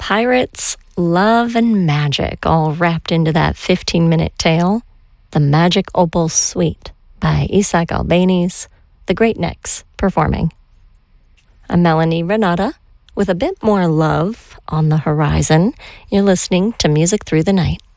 Pirates, love, and magic all wrapped into that 15-minute tale. The Magic Opal Suite by Isaac Albéniz, the Great Necks performing. I'm Melanie Renata with a bit more love on the horizon. You're listening to Music Through the Night.